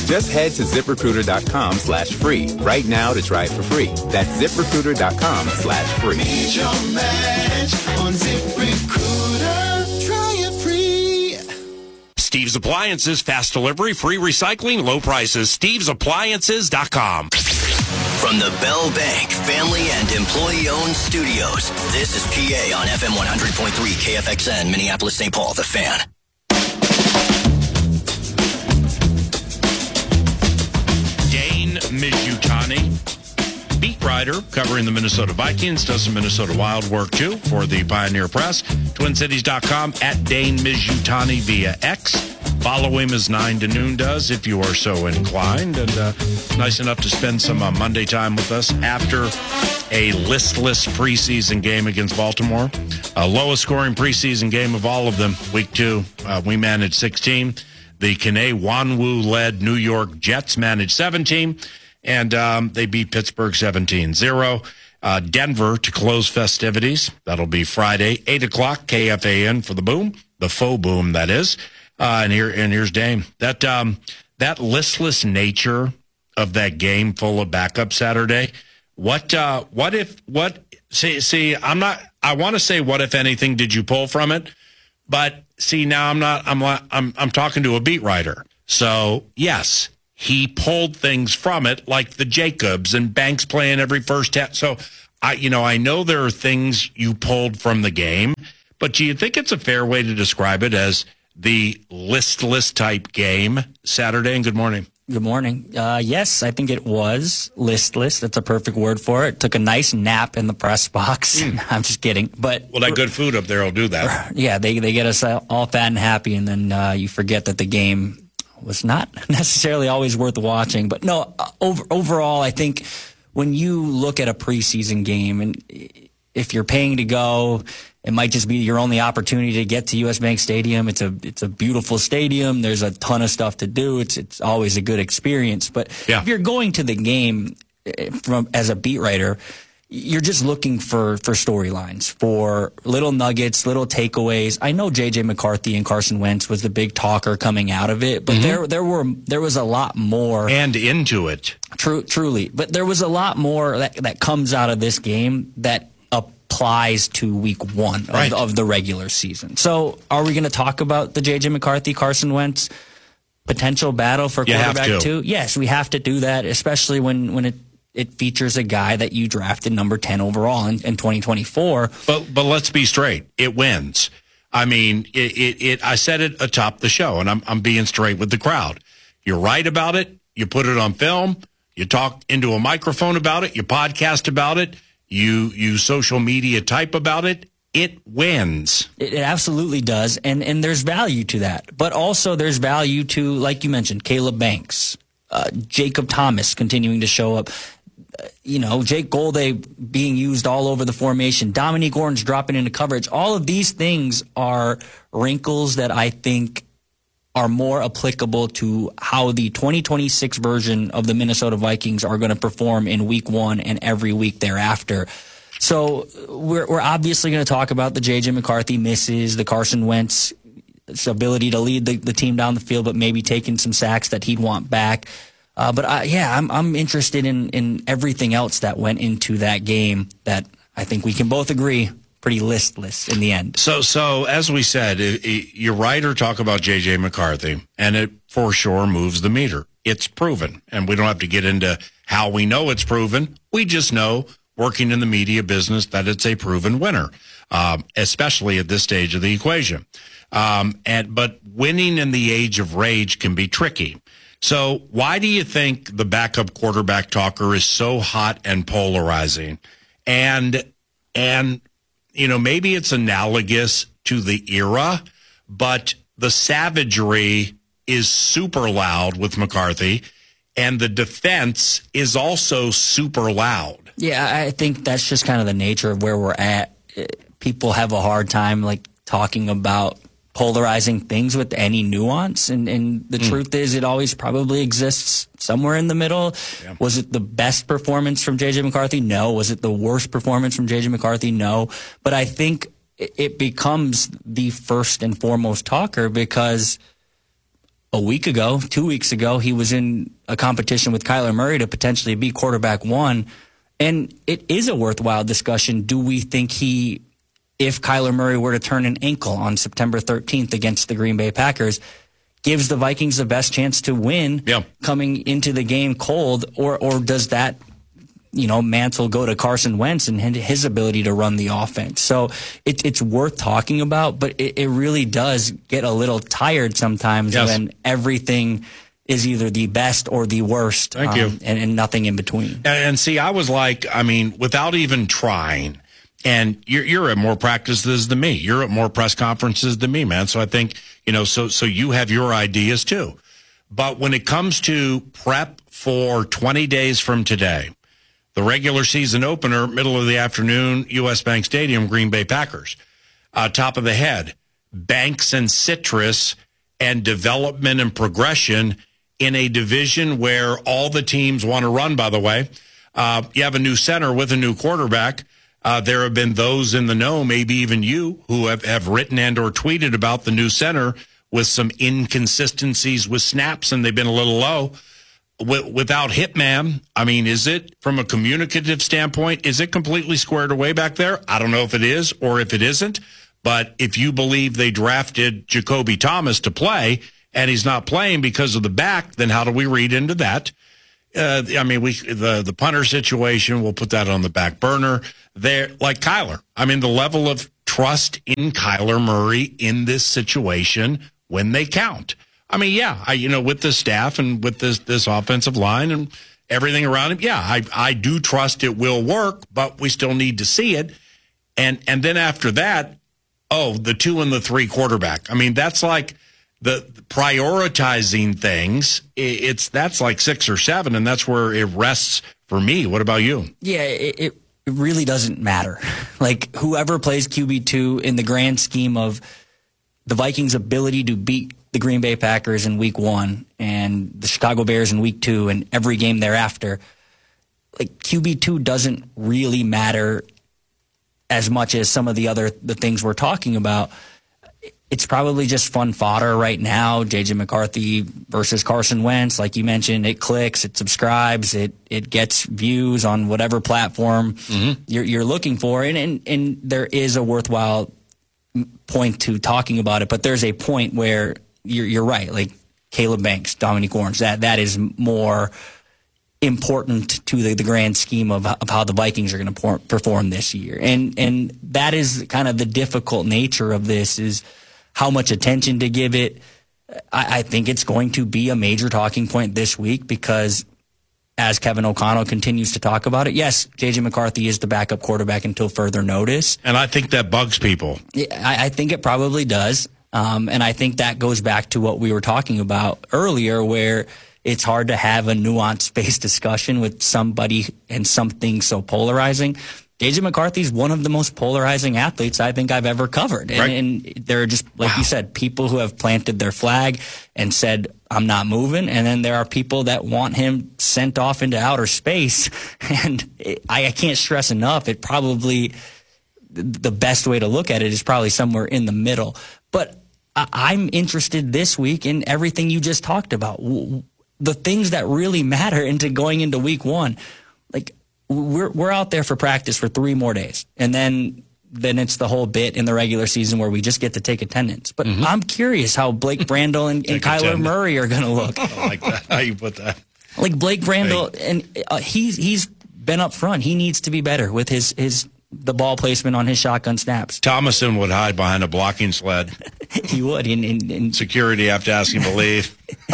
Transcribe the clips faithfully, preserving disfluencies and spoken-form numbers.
Just head to ZipRecruiter.com slash free right now to try it for free. That's ZipRecruiter.com slash free. Need your match on ZipRecruiter. Try it free. Steve's Appliances, fast delivery, free recycling, low prices. Steve's Appliances dot com. From the Bell Bank family and employee-owned studios, this is P A on F M one hundred point three K F X N, Minneapolis, Saint Paul, The Fan. Dane Mijutani, beat writer covering the Minnesota Vikings, does some Minnesota Wild work too for the Pioneer Press. Twin Cities dot com, at Dane Mijutani via X. Follow him as nine to noon does if you are so inclined. And uh, nice enough to spend some uh, Monday time with us after a listless preseason game against Baltimore. Uh, lowest scoring preseason game of all of them, week two. Uh, we managed sixteen. The Kene Nwanwu-led New York Jets managed seventeen. And um, they beat Pittsburgh seventeen zero. Uh, Denver to close festivities. That'll be Friday, eight o'clock, K F A N for the boom. The faux boom, that is. Uh, and here, and here's Dame. That um, that listless nature of that game, full of backup Saturday. What uh, what if what? See, see, I'm not. I want to say, what if anything did you pull from it? But see, now I'm not. I'm I'm I'm talking to a beat writer. So yes, he pulled things from it, like the Jacobs and Banks playing every first half. So I, you know, I know there are things you pulled from the game, but do you think it's a fair way to describe it as the listless type game Saturday? And good morning. Good morning. Uh, yes, I think it was listless. That's a perfect word for it. Took a nice nap in the press box. Mm. I'm just kidding. But well, that good food up there will do that. Yeah, they they get us all fat and happy, and then uh, you forget that the game was not necessarily always worth watching. But no, over, overall, I think when you look at a preseason game, and if you're paying to go, it might just be your only opportunity to get to U S Bank Stadium. It's a it's a beautiful stadium. There's a ton of stuff to do. It's it's always a good experience. But yeah. if you're going to the game from as a beat writer, you're just looking for for storylines, for little nuggets, little takeaways. I know J J McCarthy and Carson Wentz was the big talker coming out of it, but mm-hmm. there there were there was a lot more and into it. True, truly, but there was a lot more that that comes out of this game that applies to week one of, right. of the regular season. So are we going to talk about the J J McCarthy, Carson Wentz potential battle for you quarterback two? Yes, we have to do that, especially when, when it, it features a guy that you drafted number ten overall in, in twenty twenty-four. But but let's be straight. It wins. I mean, it, it, it I said it atop the show, and I'm I'm being straight with the crowd. You're right about it. You put it on film. You talk into a microphone about it. You podcast about it. You you social media type about it, it wins. It absolutely does, and and there's value to that. But also there's value to, like you mentioned, Caleb Banks, uh, Jacob Thomas continuing to show up. Uh, you know, Jake Golday being used all over the formation. Dominique Orange dropping into coverage. All of these things are wrinkles that I think are more applicable to how the twenty twenty-six version of the Minnesota Vikings are going to perform in week one and every week thereafter. So we're, we're obviously going to talk about the J J McCarthy misses, the Carson Wentz ability to lead the, the team down the field, but maybe taking some sacks that he'd want back. Uh, but I, yeah, I'm, I'm interested in, in everything else that went into that game that I think we can both agree pretty listless in the end. So, so as we said, it, it, you're right or talk about J J McCarthy, and it for sure moves the meter. It's proven, and we don't have to get into how we know it's proven. We just know, working in the media business, that it's a proven winner, um, especially at this stage of the equation. Um, and but winning in the age of rage can be tricky. So why do you think the backup quarterback talker is so hot and polarizing? And and you know, maybe it's analogous to the era, but the savagery is super loud with McCarthy, and the defense is also super loud. Yeah, I think that's just kind of the nature of where we're at. People have a hard time, like, talking about polarizing things with any nuance, and, and the mm. truth is it always probably exists somewhere in the middle. Yeah. Was it the best performance from J J McCarthy? No. Was it the worst performance from J J McCarthy? No. But I think it becomes the first and foremost talker because a week ago, two weeks ago, he was in a competition with Kyler Murray to potentially be quarterback one. And it is a worthwhile discussion. Do we think he, if Kyler Murray were to turn an ankle on September thirteenth against the Green Bay Packers, gives the Vikings the best chance to win yeah. coming into the game cold, or or does that, you know, mantle go to Carson Wentz and his ability to run the offense? So it, it's worth talking about, but it, it really does get a little tired sometimes yes. when everything is either the best or the worst. Thank um, you. And, and nothing in between. And, and see, I was like, I mean, without even trying, and you're, you're at more practices than me. You're at more press conferences than me, man. So I think, you know, so, so you have your ideas too. But when it comes to prep for twenty days from today, the regular season opener, middle of the afternoon, U S Bank Stadium, Green Bay Packers. Uh, top of the head, Banks and Citrus and development and progression in a division where all the teams want to run, by the way. Uh, you have a new center with a new quarterback. Uh, there have been those in the know, maybe even you, who have, have written and or tweeted about the new center with some inconsistencies with snaps, and they've been a little low. Without Hitman, I mean, is it, from a communicative standpoint, is it completely squared away back there? I don't know if it is or if it isn't. But if you believe they drafted Jacoby Thomas to play and he's not playing because of the back, then how do we read into that? Uh, I mean, we the, the punter situation, we'll put that on the back burner. There, like Kyler. I mean, the level of trust in Kyler Murray in this situation when they count. I mean, yeah, I, you know, with the staff and with this this offensive line and everything around him, yeah, I I do trust it will work, but we still need to see it. And and then after that, oh, the two and the three quarterback. I mean, that's like the prioritizing things. It's that's like six or seven, and that's where it rests for me. What about you? Yeah, it, it really doesn't matter. Like, whoever plays Q B two in the grand scheme of the Vikings' ability to beat the Green Bay Packers in week one and the Chicago Bears in week two and every game thereafter, like, Q B two doesn't really matter as much as some of the other the things we're talking about. It's probably just fun fodder right now. J J McCarthy versus Carson Wentz, like you mentioned, it clicks, it subscribes, it it gets views on whatever platform mm-hmm. you're, you're looking for, and, and and there is a worthwhile point to talking about it. But there's a point where you're you're right, like Caleb Banks, Dominique Orange, that that is more important to the, the grand scheme of, of how the Vikings are going to perform this year, and and that is kind of the difficult nature of this, is how much attention to give it. I, I think it's going to be a major talking point this week because, as Kevin O'Connell continues to talk about it, yes, J J McCarthy is the backup quarterback until further notice. And I think that bugs people. I, I think it probably does. Um, and I think that goes back to what we were talking about earlier, where it's hard to have a nuance-based discussion with somebody and something so polarizing. J J McCarthy is one of the most polarizing athletes I think I've ever covered. And, right. and there are just, like wow. you said, people who have planted their flag and said, I'm not moving. And then there are people that want him sent off into outer space. And it, I, I can't stress enough, it probably, the best way to look at it is probably somewhere in the middle. But I, I'm interested this week in everything you just talked about. The things that really matter into going into week one. Like, we're we're out there for practice for three more days, and then then it's the whole bit in the regular season where we just get to take attendance. But mm-hmm. I'm curious how Blake Brandel and, and Kyler attendance. Murray are going to look. I like that. How you put that? Like Blake Brandel, hey. and uh, he's he's been up front. He needs to be better with his his the ball placement on his shotgun snaps. Thomason would hide behind a blocking sled. He would. In, in, in security have to ask him to leave.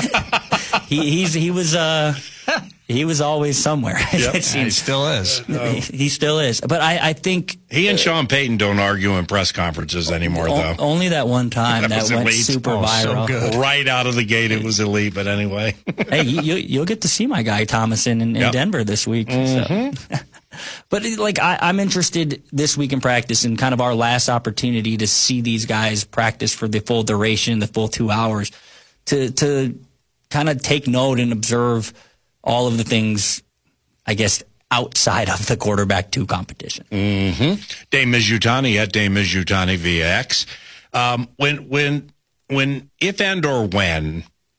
he he's he was uh. He was always somewhere. Yep. It seems. He still is. He, he still is. But I, I think... He and Sean Payton don't argue in press conferences anymore, o- though. Only that one time that, that went elite. super oh, viral. So right out of the gate, it was elite, but anyway. Hey, you, you'll get to see my guy Thomason in, in yep. Denver this week. Mm-hmm. So. But, like, I, I'm interested this week in practice in kind of our last opportunity to see these guys practice for the full duration, the full two hours, to to kind of take note and observe all of the things, I guess, outside of the quarterback two competition. Mm-hmm. Dame Mizutani at Dame Mizutani via X. Um, when, when, when, if and or when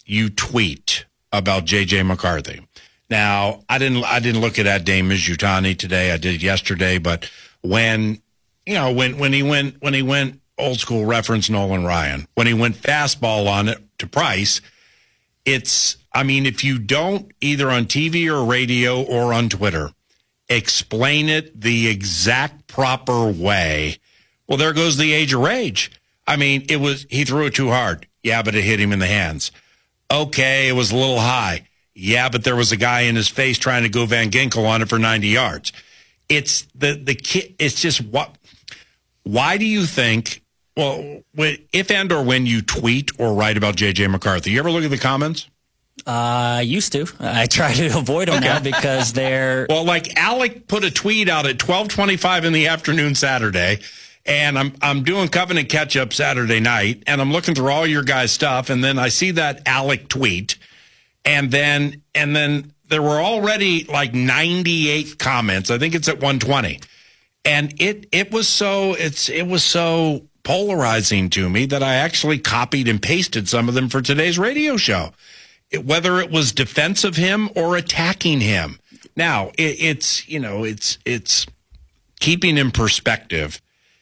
you tweet about J J McCarthy. Now, I didn't I didn't look at that Dane Mizutani today. I did yesterday, but when you know when when he went when he went old school reference Nolan Ryan, when he went fastball on it to Price, it's I mean, if you don't either on T V or radio or on Twitter explain it the exact proper way, well, there goes the age of rage. I mean, it was he threw it too hard. Yeah, but it hit him in the hands. Okay, it was a little high. Yeah, but there was a guy in his face trying to go Van Ginkel on it for ninety yards. It's the the kid. It's just what. Why do you think? Well, if and or when you tweet or write about J J McCarthy, you ever look at the comments? I uh, used to. I try to avoid them okay. now because they're well. Like Alec put a tweet out at twelve twenty-five in the afternoon Saturday. And I'm I'm doing Covenant catch-up Saturday night, and I'm looking through all your guys' stuff, and then I see that Alec tweet, and then and then there were already like ninety-eight comments. I think it's at one twenty, and it it was so it's it was so polarizing to me that I actually copied and pasted some of them for today's radio show, it, whether it was defense of him or attacking him. Now it, it's you know it's it's keeping in perspective.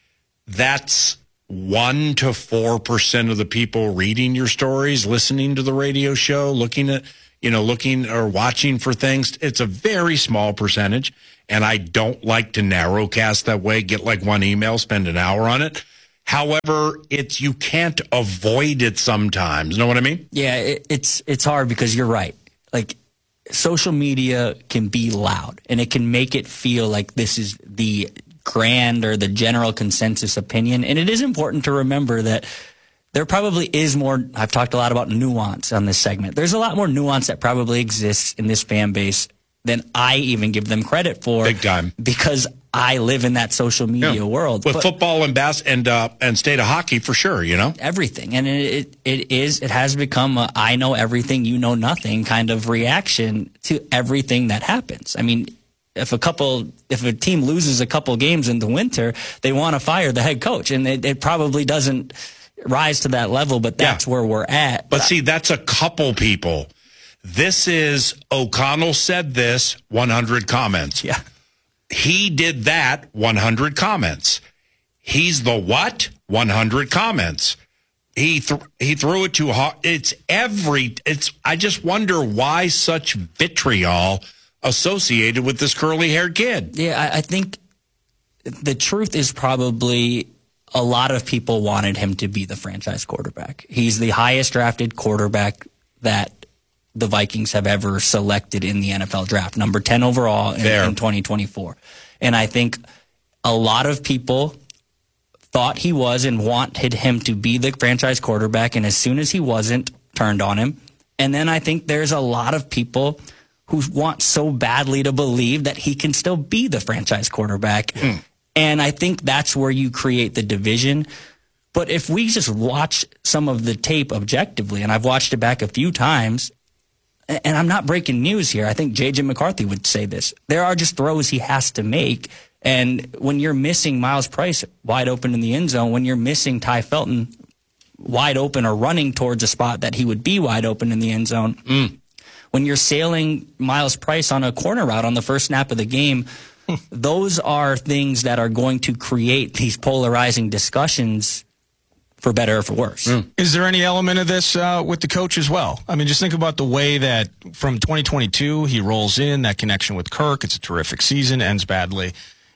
That's one to four percent of the people reading your stories, listening to the radio show, looking at, you know, looking or watching for things. It's a very small percentage, and I don't like to narrowcast that way. Get like one email, spend an hour on it. However, it's you can't avoid it sometimes. You know what I mean? Yeah, it, it's it's hard because you're right. Like social media can be loud, and it can make it feel like this is the grand or the general consensus opinion. And it is important to remember that there probably is more. I've talked a lot about nuance on this segment. There's a lot more nuance that probably exists in this fan base than I even give them credit for. Big time. Because I live in that social media yeah. world. With but football and bas- and uh, and state of hockey for sure, you know? Everything. And it, it it is it has become a I know everything, you know nothing kind of reaction to everything that happens. I mean, If a couple, if a team loses a couple games in the winter, they want to fire the head coach, and it, it probably doesn't rise to that level. But that's yeah. where we're at. But see, that's a couple people. This is O'Connell said this, one hundred comments. Yeah, he did that, one hundred comments. He's the what? one hundred comments. He th- he threw it too hard. It's every. It's. I just wonder why such vitriol associated with this curly-haired kid. Yeah, I, I think the truth is probably a lot of people wanted him to be the franchise quarterback. He's the highest drafted quarterback that the Vikings have ever selected in the N F L draft, number ten overall in, in twenty twenty-four. And I think a lot of people thought he was and wanted him to be the franchise quarterback, and as soon as he wasn't, turned on him. And then I think there's a lot of people who want so badly to believe that he can still be the franchise quarterback. Mm. And I think that's where you create the division. But if we just watch some of the tape objectively, and I've watched it back a few times, and I'm not breaking news here, I think J J McCarthy would say this. There are just throws he has to make. And when you're missing Miles Price wide open in the end zone, when you're missing Ty Felton wide open or running towards a spot that he would be wide open in the end zone, mm. when you're sailing Miles Price on a corner route on the first snap of the game, those are things that are going to create these polarizing discussions for better or for worse. Mm. Is there any element of this uh, with the coach as well? I mean, just think about the way that from twenty twenty-two, he rolls in, that connection with Kirk. It's a terrific season, ends badly.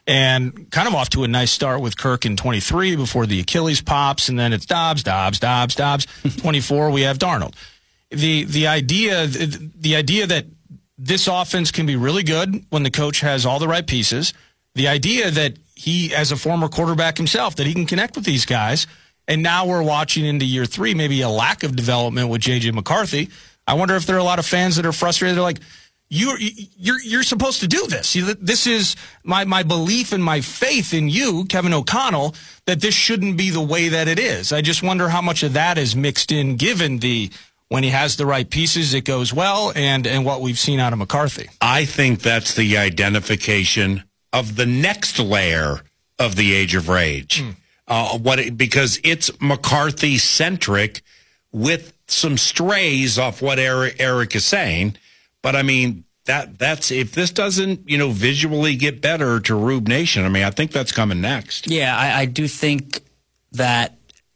And kind of off to a nice start with Kirk in twenty-three before the Achilles pops, and then it's Dobbs, Dobbs, Dobbs, Dobbs. twenty-four, we have Darnold. The the idea the, the idea that this offense can be really good when the coach has all the right pieces, the idea that he, as a former quarterback himself, that he can connect with these guys, and now we're watching into year three, maybe a lack of development with J J McCarthy. I wonder if there are a lot of fans that are frustrated. They're like, You're you're you're supposed to do this. This is my my belief and my faith in you, Kevin O'Connell, that this shouldn't be the way that it is. I just wonder how much of that is mixed in, given the when he has the right pieces, it goes well, and and what we've seen out of McCarthy. I think that's the identification of the next layer of the age of rage. Mm. Uh, what it, because it's McCarthy centric with some strays off what Eric, Eric is saying. But, I mean, that that's if this doesn't, you know, visually get better to Rube Nation, I mean, I think that's coming next. Yeah, I, I do think that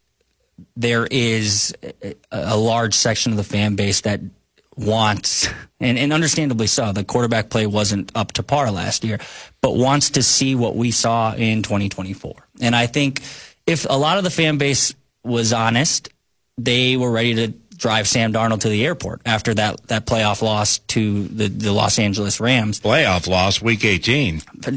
there is a, a large section of the fan base that wants, and, and understandably so, the quarterback play wasn't up to par last year, but wants to see what we saw in twenty twenty-four. And I think if a lot of the fan base was honest, they were ready to drive Sam Darnold to the airport after that, that playoff loss to the, the Los Angeles Rams. Playoff loss, week eighteen.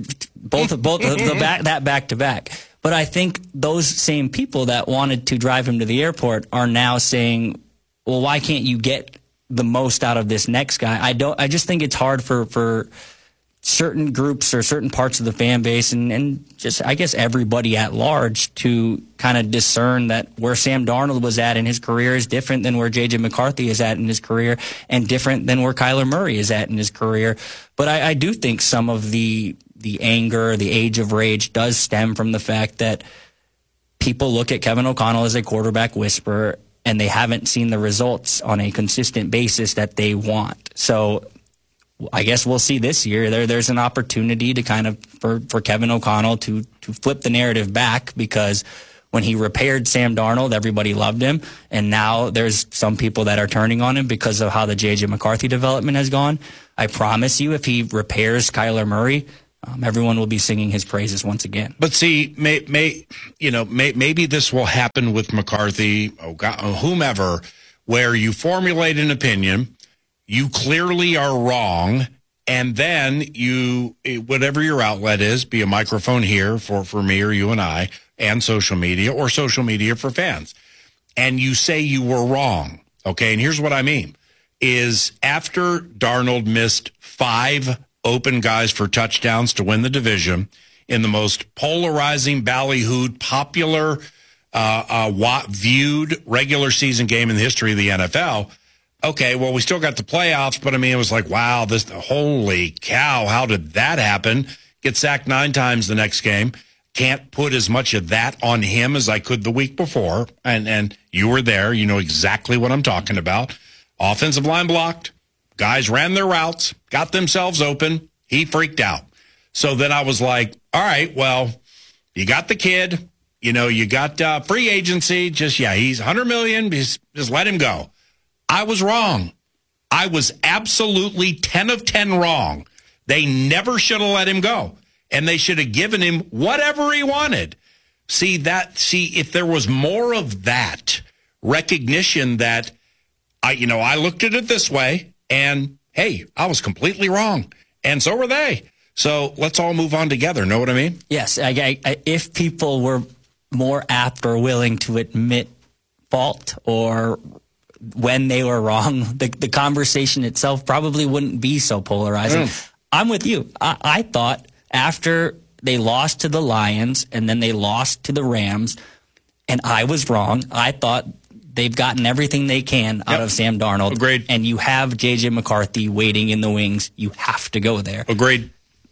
Both, both the, the back, that back to back. But I think those same people that wanted to drive him to the airport are now saying, well, why can't you get the most out of this next guy? I don't. I just think it's hard for, for certain groups or certain parts of the fan base and, and just, I guess, everybody at large to kind of discern that where Sam Darnold was at in his career is different than where J J McCarthy is at in his career and different than where Kyler Murray is at in his career. But I, I do think some of the the anger, the age of rage does stem from the fact that people look at Kevin O'Connell as a quarterback whisperer and they haven't seen the results on a consistent basis that they want. So I guess we'll see this year. There, there's an opportunity to kind of for, for Kevin O'Connell to to flip the narrative back, because when he repaired Sam Darnold, everybody loved him, and now there's some people that are turning on him because of how the J J McCarthy development has gone. I promise you, if he repairs Kyler Murray, um, everyone will be singing his praises once again. But see, may, may you know, may, maybe this will happen with McCarthy, oh God, whomever, where you formulate an opinion, you clearly are wrong, and then you, whatever your outlet is, be a microphone here for, for me or you and I, and social media, or social media for fans, and you say you were wrong, okay? And here's what I mean, is after Darnold missed five open guys for touchdowns to win the division in the most polarizing, ballyhooed, popular, uh, uh, viewed regular season game in the history of the N F L, okay, well, we still got the playoffs, but I mean, it was like, wow, this, holy cow, how did that happen? Get sacked nine times the next game. Can't put as much of that on him as I could the week before. And, and you were there. You know exactly what I'm talking about. Offensive line blocked. Guys ran their routes, got themselves open. He freaked out. So then I was like, all right, well, you got the kid. You know, you got uh, free agency. Just, yeah, he's one hundred million dollars. Just, just let him go. I was wrong. I was absolutely ten of ten wrong. They never should have let him go, and they should have given him whatever he wanted. See that? See, if there was more of that recognition that I, you know, I looked at it this way, and hey, I was completely wrong, and so were they. So let's all move on together. Know what I mean? Yes. I, I, I, if people were more apt or willing to admit fault or when they were wrong, the, the conversation itself probably wouldn't be so polarizing. Mm. I'm with you. I, I thought after they lost to the Lions and then they lost to the Rams, and I was wrong, I thought they've gotten everything they can out yep. of Sam Darnold. Agreed. And you have J J McCarthy waiting in the wings. You have to go there. Agreed.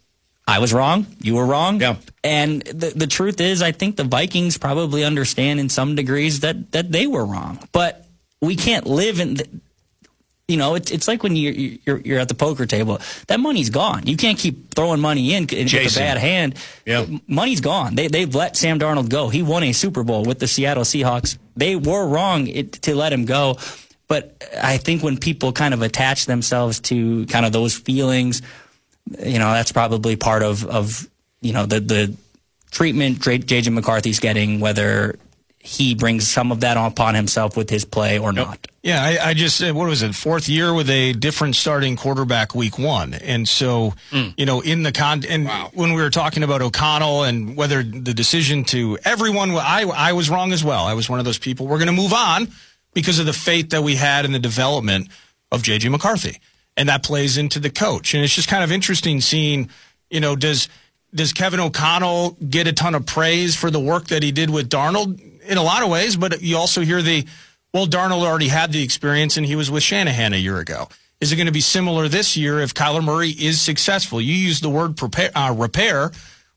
I was wrong. You were wrong. Yeah. And the the truth is, I think the Vikings probably understand in some degrees that, that they were wrong. But we can't live in, the, you know, it's it's like when you're, you're you're at the poker table. That money's gone. You can't keep throwing money in with a bad hand. Yeah. Money's gone. They they've let Sam Darnold go. He won a Super Bowl with the Seattle Seahawks. They were wrong it, to let him go. But I think when people kind of attach themselves to kind of those feelings, you know, that's probably part of of you know the the treatment J J McCarthy's getting, whether he brings some of that upon himself with his play or not. Yeah, I, I just said, what was it, fourth year with a different starting quarterback week one. And so, mm. you know, in the con, and wow. when we were talking about O'Connell and whether the decision to everyone, I, I was wrong as well. I was one of those people. We're going to move on because of the faith that we had in the development of J J McCarthy. And that plays into the coach. And it's just kind of interesting seeing, you know, does does Kevin O'Connell get a ton of praise for the work that he did with Darnold? In a lot of ways, but you also hear the, well, Darnold already had the experience and he was with Shanahan a year ago. Is it going to be similar this year if Kyler Murray is successful? You use the word prepare, uh, repair.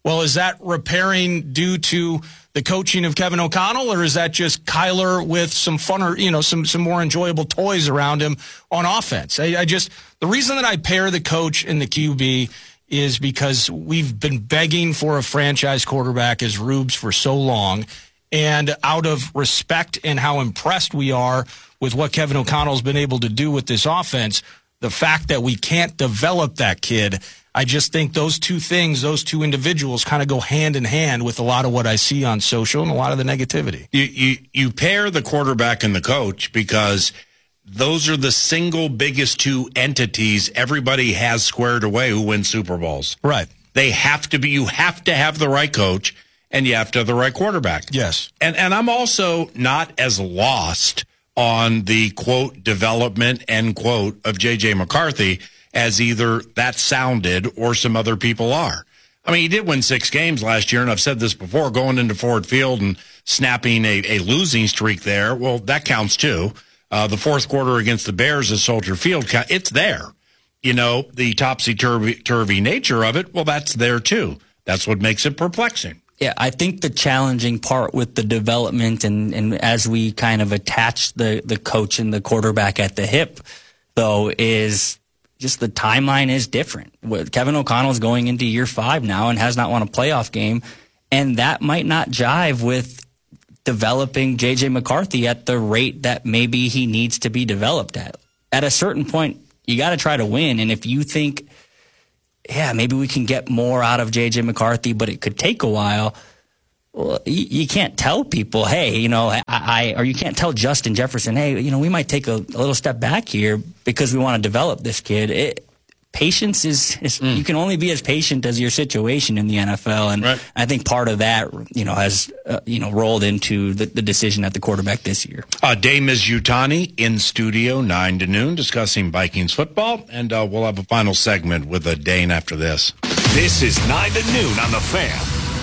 Well, is that repairing due to the coaching of Kevin O'Connell, or is that just Kyler with some funner, you know, some some more enjoyable toys around him on offense? I, I just the reason that I pair the coach and the Q B is because we've been begging for a franchise quarterback as Rubes for so long, and out of respect and how impressed we are with what Kevin O'Connell's been able to do with this offense, the fact that we can't develop that kid, I just think those two things, those two individuals kind of go hand in hand with a lot of what I see on social and a lot of the negativity. You, you, you pair the quarterback and the coach because those are the single biggest two entities everybody has squared away who win Super Bowls. Right. They have to be, you have to have the right coach and you have to have the right quarterback. Yes. And, and I'm also not as lost on the quote development end quote of J J McCarthy as either that sounded or some other people are. I mean, he did win six games last year, and I've said this before, going into Ford Field and snapping a, a losing streak there, well, that counts too. Uh, the fourth quarter against the Bears at Soldier Field, it's there. You know, the topsy-turvy nature of it, well, that's there too. That's what makes it perplexing. Yeah, I think the challenging part with the development and, and as we kind of attach the, the coach and the quarterback at the hip, though, is just the timeline is different. Kevin O'Connell's going into year five now and has not won a playoff game, and that might not jive with developing J J McCarthy at the rate that maybe he needs to be developed at. At a certain point, you got to try to win, and if you think, yeah, maybe we can get more out of J J McCarthy, but it could take a while, well, you, you can't tell people, hey, you know, I, I, or you can't tell Justin Jefferson, hey, you know, we might take a, a little step back here because we want to develop this kid. It, patience is, is mm. you can only be as patient as your situation in the N F L, and right. I think part of that, you know, has uh, you know rolled into the, the decision at the quarterback this year. Uh, Dane Mizutani in studio nine to noon discussing Vikings football, and uh, we'll have a final segment with uh, Dane after this. This is nine to noon on the Fan.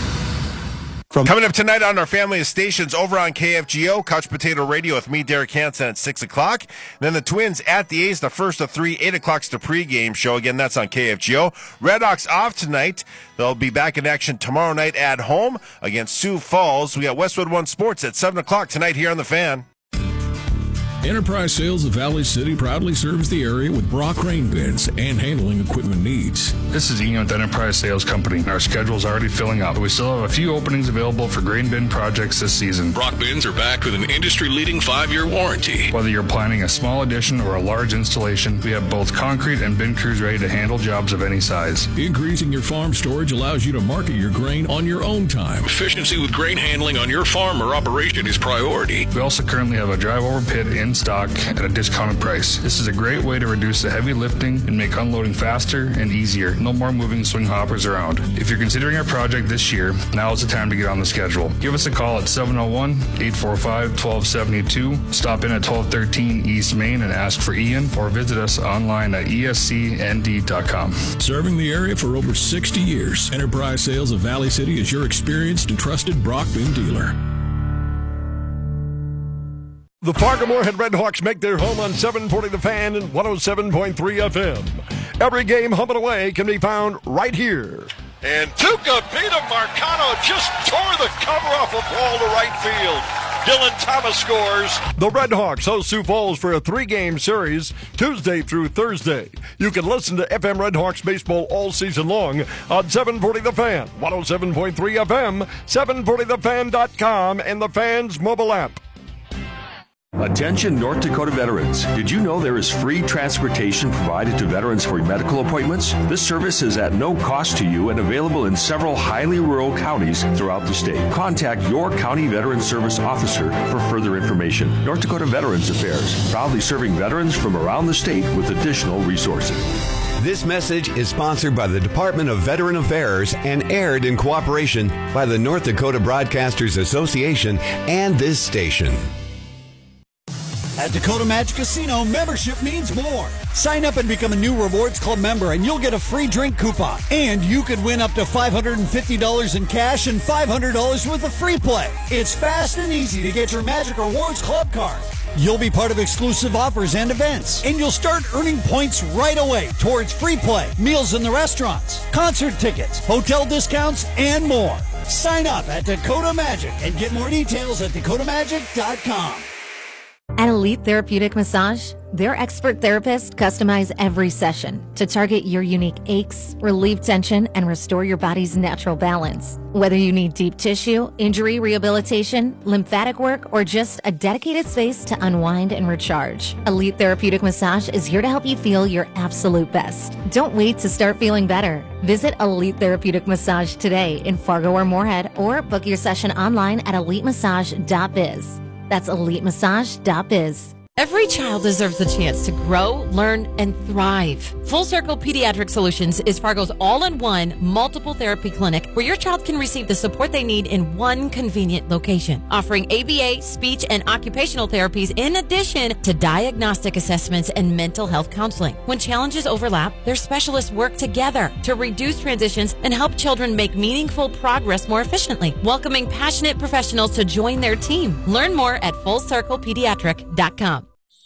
From Coming up tonight on our family of stations over on K F G O, Couch Potato Radio with me, Derek Hansen, at six o'clock. And then the Twins at the A's, the first of three, eight o'clock's the pregame show. Again, that's on K F G O. Red Hawks off tonight. They'll be back in action tomorrow night at home against Sioux Falls. We got Westwood One Sports at seven o'clock tonight here on the Fan. Enterprise Sales of Valley City proudly serves the area with Brock grain bins and handling equipment needs. This is Ian with Enterprise Sales Company. Our schedule is already filling up. We still have a few openings available for grain bin projects this season. Brock bins are backed with an industry-leading five-year warranty. Whether you're planning a small addition or a large installation, we have both concrete and bin crews ready to handle jobs of any size. Increasing your farm storage allows you to market your grain on your own time. Efficiency with grain handling on your farm or operation is priority. We also currently have a drive-over pit in stock at a discounted price. This is a great way to reduce the heavy lifting and make unloading faster and easier. No more moving swing hoppers around. If you're considering a project this year, now is the time to get on the schedule. Give us a call at seven oh one, eight four five, one two seven two. Stop in at twelve thirteen East Main and ask for Ian, or visit us online at E S C N D dot com. Serving the area for over sixty years, Enterprise Sales of Valley City is your experienced and trusted Brock bin dealer. The Fargo-Moorhead Redhawks make their home on seven forty The Fan and one oh seven point three F M. Every game humming away can be found right here. And Tucupita Marcano just tore the cover off a ball to right field. Dylan Thomas scores. The Redhawks host Sioux Falls for a three-game series, Tuesday through Thursday. You can listen to F M Redhawks baseball all season long on seven forty The Fan, one oh seven point three F M, seven forty the fan dot com, and the Fan's mobile app. Attention North Dakota veterans. Did you know there is free transportation provided to veterans for medical appointments? This service is at no cost to you and available in several highly rural counties throughout the state. Contact your county veteran service officer for further information. North Dakota Veterans Affairs, proudly serving veterans from around the state with additional resources. This message is sponsored by the Department of Veteran Affairs and aired in cooperation by the North Dakota Broadcasters Association and this station. At Dakota Magic Casino, membership means more. Sign up and become a new Rewards Club member, and you'll get a free drink coupon. And you could win up to five hundred fifty dollars in cash and five hundred dollars worth of free play. It's fast and easy to get your Magic Rewards Club card. You'll be part of exclusive offers and events, and you'll start earning points right away towards free play, meals in the restaurants, concert tickets, hotel discounts, and more. Sign up at Dakota Magic and get more details at dakota magic dot com. At Elite Therapeutic Massage, their expert therapists customize every session to target your unique aches, relieve tension, and restore your body's natural balance. Whether you need deep tissue, injury rehabilitation, lymphatic work, or just a dedicated space to unwind and recharge, Elite Therapeutic Massage is here to help you feel your absolute best. Don't wait to start feeling better. Visit Elite Therapeutic Massage today in Fargo or Moorhead, or book your session online at elite massage dot biz. That's elite massage dot biz. Every child deserves the chance to grow, learn, and thrive. Full Circle Pediatric Solutions is Fargo's all-in-one multiple therapy clinic where your child can receive the support they need in one convenient location, offering A B A, speech, and occupational therapies in addition to diagnostic assessments and mental health counseling. When challenges overlap, their specialists work together to reduce transitions and help children make meaningful progress more efficiently, welcoming passionate professionals to join their team. Learn more at full circle pediatric dot com.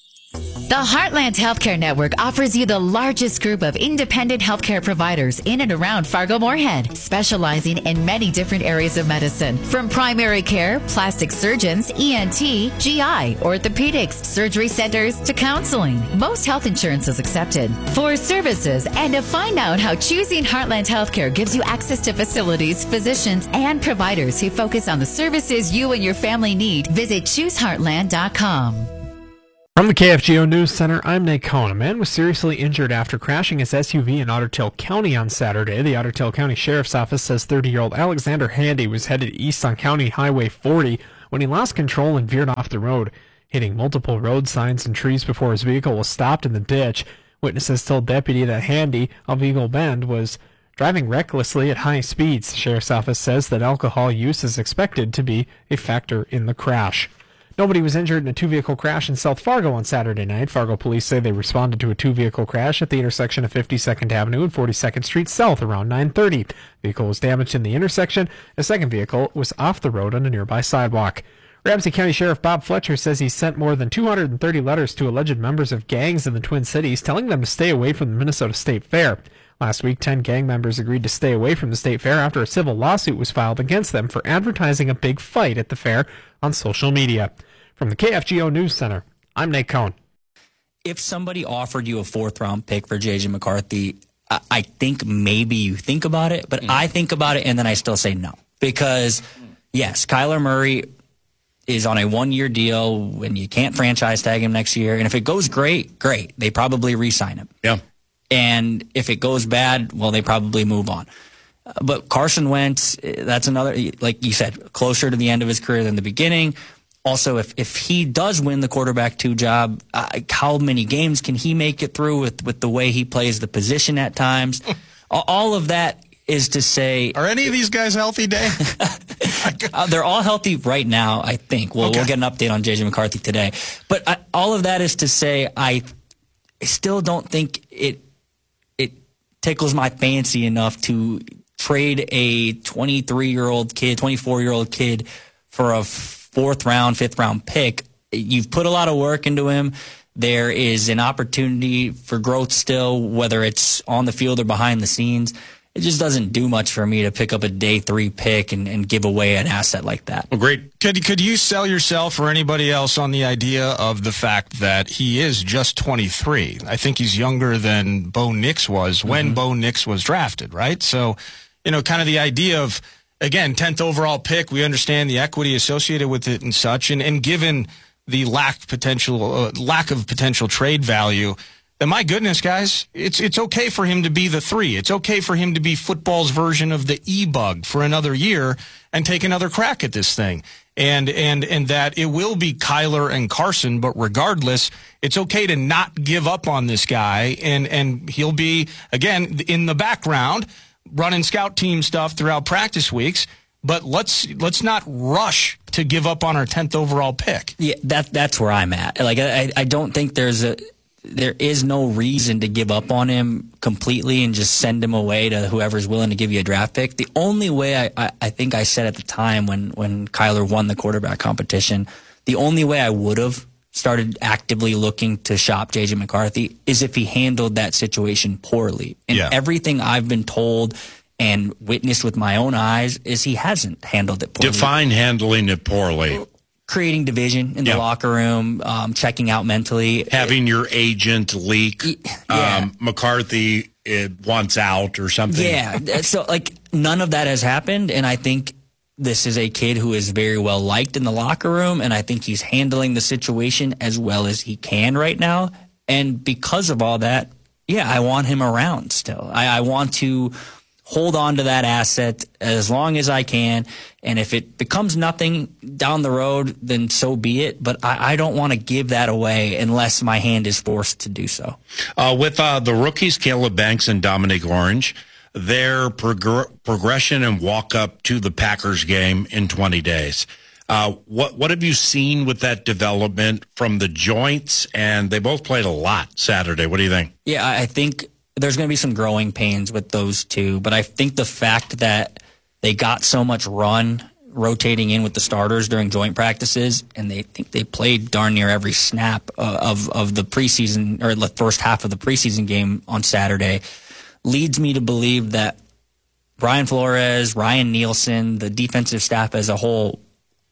The Heartland Healthcare Network offers you the largest group of independent healthcare providers in and around Fargo-Moorhead, specializing in many different areas of medicine, from primary care, plastic surgeons, E N T, G I, orthopedics, surgery centers, to counseling. Most health insurance is accepted. For services and to find out how choosing Heartland Healthcare gives you access to facilities, physicians, and providers who focus on the services you and your family need, visit choose heartland dot com. From the K F G O News Center, I'm Nate Cohn. A man was seriously injured after crashing his S U V in Otter Tail County on Saturday. The Otter Tail County Sheriff's Office says thirty-year-old Alexander Handy was headed east on County Highway forty when he lost control and veered off the road, hitting multiple road signs and trees before his vehicle was stopped in the ditch. Witnesses told Deputy that Handy of Eagle Bend was driving recklessly at high speeds. The Sheriff's Office says that alcohol use is expected to be a factor in the crash. Nobody was injured in a two-vehicle crash in South Fargo on Saturday night. Fargo police say they responded to a two-vehicle crash at the intersection of fifty-second Avenue and forty-second Street South around nine thirty. The vehicle was damaged in the intersection. A second vehicle was off the road on a nearby sidewalk. Ramsey County Sheriff Bob Fletcher says he sent more than two hundred thirty letters to alleged members of gangs in the Twin Cities, telling them to stay away from the Minnesota State Fair. Last week, ten gang members agreed to stay away from the state fair after a civil lawsuit was filed against them for advertising a big fight at the fair on social media. From the K F G O News Center, I'm Nate Cohn. If somebody offered you a fourth-round pick for J J McCarthy, I, I think maybe you think about it, but mm. I think about it and then I still say no. Because, yes, Kyler Murray is on a one-year deal and you can't franchise tag him next year. And if it goes great, great. They probably re-sign him. Yeah. And if it goes bad, well, they probably move on. Uh, but Carson Wentz, that's another, like you said, closer to the end of his career than the beginning. Also, if, if he does win the quarterback two job, uh, how many games can he make it through with, with the way he plays the position at times? All of that is to say... Are any of these guys healthy, Dave? uh, they're all healthy right now, I think. Well, okay. We'll get an update on J J McCarthy today. But I, all of that is to say I still don't think it it tickles my fancy enough to trade a twenty-three-year-old kid, twenty-four-year-old kid for a fourth round, fifth round pick. You've put a lot of work into him. There is an opportunity for growth still, whether it's on the field or behind the scenes. It just doesn't do much for me to pick up a day three pick and, and give away an asset like that. Well, great. Could, could you sell yourself or anybody else on the idea of the fact that he is just twenty-three? I think he's younger than Bo Nix was when mm-hmm. Bo Nix was drafted, right? So, you know, kind of the idea of, again, tenth overall pick, we understand the equity associated with it and such, and, and given the lack potential uh, lack of potential trade value, then my goodness, guys, it's it's okay for him to be the three. It's okay for him to be football's version of the E-bug for another year and take another crack at this thing. And and and that it will be Kyler and Carson, but regardless, it's okay to not give up on this guy, and and he'll be, again, in the background, running scout team stuff throughout practice weeks, but let's let's not rush to give up on our tenth overall pick. Yeah, that that's where I'm at. Like I, I don't think there's a there is no reason to give up on him completely and just send him away to whoever's willing to give you a draft pick. The only way I, I, I think I said at the time when when Kyler won the quarterback competition, the only way I would have started actively looking to shop J J McCarthy is if he handled that situation poorly. And Yeah. everything I've been told and witnessed with my own eyes is he hasn't handled it poorly. Define handling it poorly. Creating division in the Yeah. locker room, um, checking out mentally. Having your agent leak um, McCarthy uh, wants out or something. Yeah. So, like, none of that has happened. And I think this is a kid who is very well liked in the locker room. And I think he's handling the situation as well as he can right now. And because of all that, yeah, I want him around still. I, I want to hold on to that asset as long as I can. And if it becomes nothing down the road, then so be it. But I, I don't want to give that away unless my hand is forced to do so. Uh, with uh, the rookies, Caleb Banks and Dominic Orange, their prog- progression and walk up to the Packers game in twenty days. Uh, what what have you seen with that development from the joints? And they both played a lot Saturday. What do you think? Yeah, I I think there's going to be some growing pains with those two. But I think the fact that they got so much run rotating in with the starters during joint practices, and they think they played darn near every snap uh, of, of the preseason or the first half of the preseason game on Saturday, leads me to believe that Brian Flores, Ryan Nielsen, the defensive staff as a whole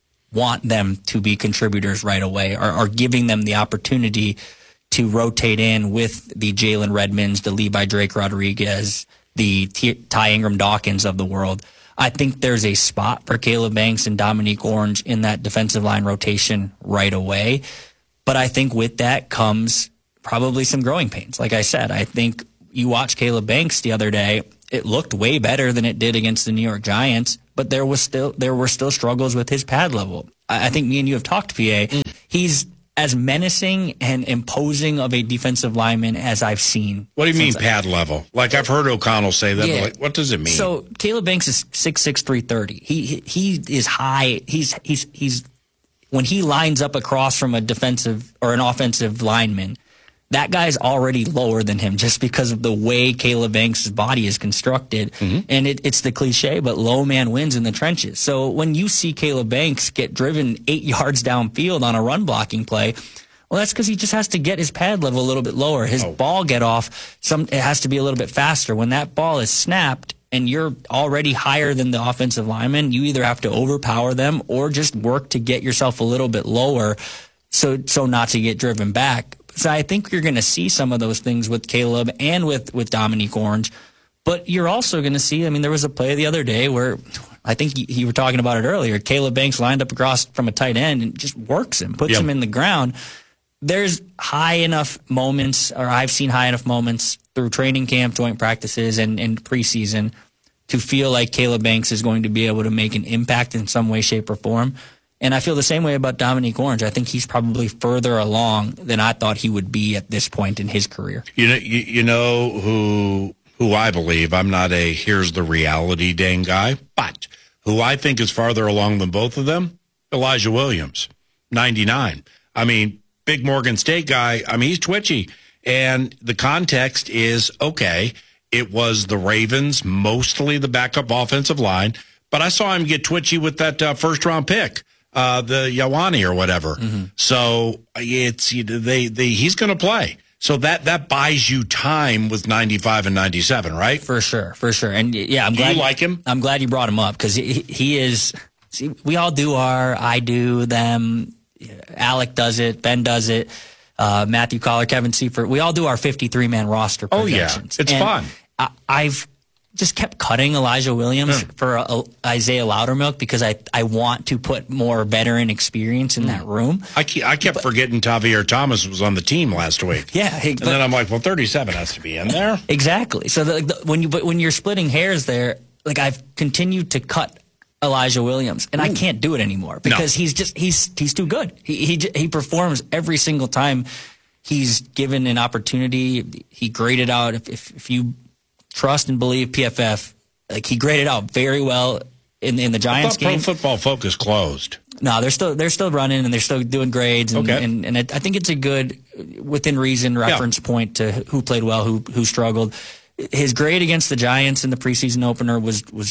want them to be contributors right away, or are giving them the opportunity to rotate in with the Jalen Redmonds, the Levi Drake Rodriguez, the T- Ty Ingram Dawkins of the world. I think there's a spot for Caleb Banks and Dominique Orange in that defensive line rotation right away. But I think with that comes probably some growing pains. Like I said, I think you watched Caleb Banks the other day. It looked way better than it did against the New York Giants, but there was still there were still struggles with his pad level. I, I think me and you have talked, P A. Mm. He's as menacing and imposing of a defensive lineman as I've seen. What do you mean I, pad level? Like I've heard O'Connell say that. Yeah. But like, what does it mean? So Caleb Banks is six six, three thirty. He, he he is high. He's he's he's when he lines up across from a defensive or an offensive lineman, that guy's already lower than him just because of the way Caleb Banks' body is constructed. Mm-hmm. And it, it's the cliche, but low man wins in the trenches. So when you see Caleb Banks get driven eight yards downfield on a run blocking play, well, that's because he just has to get his pad level a little bit lower. His oh. ball get off, some it has to be a little bit faster. When that ball is snapped and you're already higher than the offensive lineman, you either have to overpower them or just work to get yourself a little bit lower so so not to get driven back. So I think you're going to see some of those things with Caleb and with, with Dominique Orange. But you're also going to see, I mean, there was a play the other day where I think you, you were talking about it earlier. Caleb Banks lined up across from a tight end and just works him, puts yep. him in the ground. There's high enough moments, or I've seen high enough moments through training camp, joint practices, and, and preseason to feel like Caleb Banks is going to be able to make an impact in some way, shape, or form. And I feel the same way about Dominique Orange. I think he's probably further along than I thought he would be at this point in his career. You know, you, you know who who I believe. I'm not a here's the reality dang guy, but who I think is farther along than both of them, Elijah Williams, ninety-nine. I mean, big Morgan State guy. I mean, he's twitchy, and the context is okay. It was the Ravens, mostly the backup offensive line, but I saw him get twitchy with that uh, first round pick. Uh, the Yawani or whatever. Mm-hmm. So it's they they he's going to play. So that that buys you time with ninety-five and ninety-seven, right? For sure, for sure. And yeah, I'm do glad you like him. I'm glad you brought him up because he, he is. See, we all do our. I do them. Alec does it. Ben does it. Uh, Matthew Collar, Kevin Seifert. We all do our fifty-three man roster projections. Oh yeah, it's and fun. I, I've. just kept cutting Elijah Williams mm. for uh, Isaiah Loudermilk because I I want to put more veteran experience in mm. that room. I, ke- I kept but, forgetting Tavier Thomas was on the team last week. Yeah, hey, and but, then I'm like, well, thirty-seven has to be in there. Exactly. So the, the, when you but when you're splitting hairs there, like I've continued to cut Elijah Williams, and Ooh. I can't do it anymore because no. he's just he's he's too good. He he he performs every single time he's given an opportunity. He graded out if if, if you. Trust and believe P F F. Like he graded out very well in in the Giants I thought game. Pro Football Focus closed. No, they're still they're still running and they're still doing grades. And, okay. and, and I think it's a good within reason reference yeah. point to who played well, who who struggled. His grade against the Giants in the preseason opener was was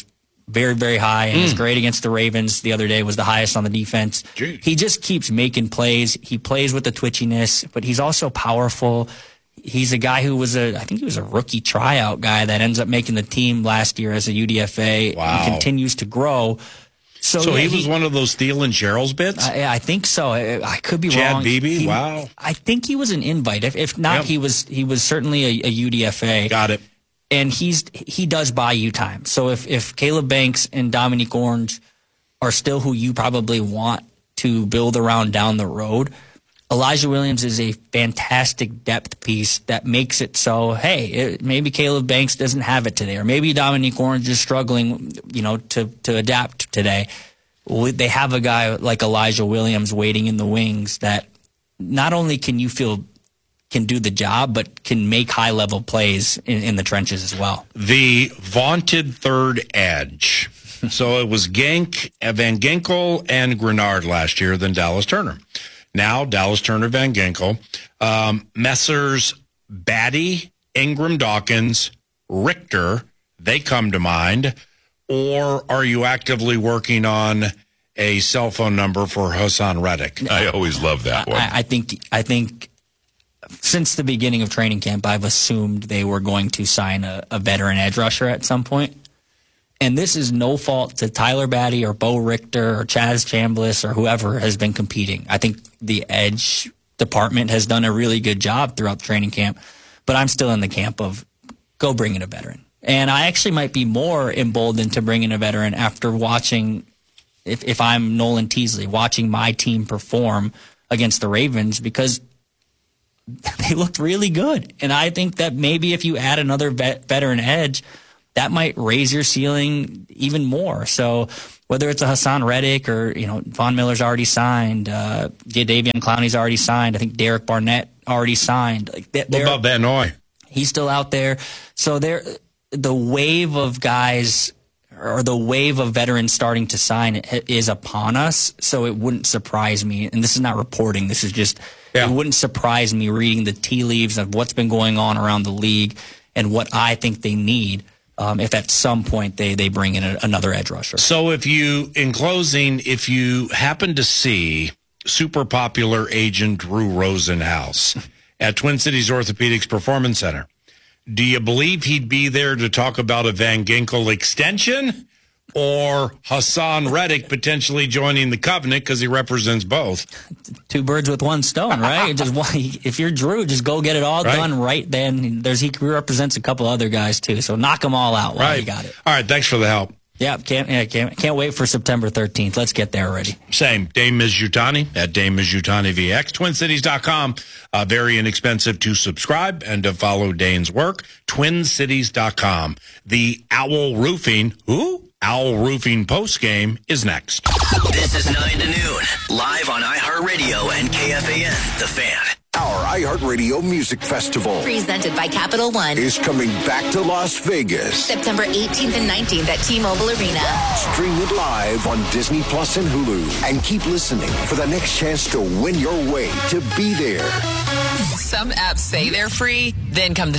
very, very high, and Mm. his grade against the Ravens the other day was the highest on the defense. Jeez. He just keeps making plays. He plays with the twitchiness, but he's also powerful. He's a guy who was a, I think he was a rookie tryout guy that ends up making the team last year as a U D F A. Wow. He continues to grow. So, So, yeah, he was one of those Thielen Gerald's bits? I, I think so. I, I could be Chad wrong. Beebe? He- Wow. I think he was an invite. If, if not, Yep. he was he was certainly a, a U D F A. Got it. And he's he does buy you time. So if if Caleb Banks and Dominique Orange are still who you probably want to build around down the road, Elijah Williams is a fantastic depth piece that makes it so, hey, it, maybe Caleb Banks doesn't have it today, or maybe Dominique Orange is struggling, you know, to to adapt today. Well, they have a guy like Elijah Williams waiting in the wings that not only can you feel can do the job, but can make high level plays in, in the trenches as well. The vaunted third edge. So it was Genk, Van Ginkel, and Grenard last year, then Dallas Turner. Now Dallas Turner, Van Ginkel, um, Messrs. Batty, Ingram Dawkins, Richter, they come to mind. Or are you actively working on a cell phone number for Hassan Reddick? I always love that one. I, I think I think since the beginning of training camp, I've assumed they were going to sign a, a veteran edge rusher at some point. And this is no fault to Tyler Batty or Bo Richter or Chaz Chambliss or whoever has been competing. I think the edge department has done a really good job throughout the training camp, but I'm still in the camp of go bring in a veteran. And I actually might be more emboldened to bring in a veteran after watching, if, if I'm Nolan Teasley, watching my team perform against the Ravens, because they looked really good. And I think that maybe if you add another vet, veteran edge, that might raise your ceiling even more. So whether it's a Hassan Reddick or, you know, Von Miller's already signed, uh, Davion Clowney's already signed, I think Derek Barnett already signed. Like, What about Van Noy? He's still out there. So there, the wave of guys or the wave of veterans starting to sign is upon us. So it wouldn't surprise me. And this is not reporting. This is just, yeah. It wouldn't surprise me reading the tea leaves of what's been going on around the league and what I think they need. Um, if at some point they, they bring in a, another edge rusher. So if you, in closing, if you happen to see super popular agent Drew Rosenhaus at Twin Cities Orthopedics Performance Center, do you believe he'd be there to talk about a Van Ginkel extension or Hassan Reddick potentially joining the Covenant because he represents both? Two birds with one stone, right? just if you're Drew, just go get it all right. done right then. There's he represents a couple other guys too, so knock them all out while right. you got it. All right, thanks for the help. Yeah, can't yeah, can't can't wait for September thirteenth. Let's get there already. Same. Dame Mizutani at Dame Mizutani V X. Twin Cities dot com. Uh, very inexpensive to subscribe and to follow Dane's work. Twin Cities dot com. The Owl Roofing, who? Owl Roofing postgame is next. This is nine to noon, live on iHeartRadio and K F A N, The Fan. Our iHeartRadio Music Festival presented by Capital One is coming back to Las Vegas. September eighteenth and nineteenth at T-Mobile Arena. Stream it live on Disney Plus and Hulu. And keep listening for the next chance to win your way to be there. Some apps say they're free, then come the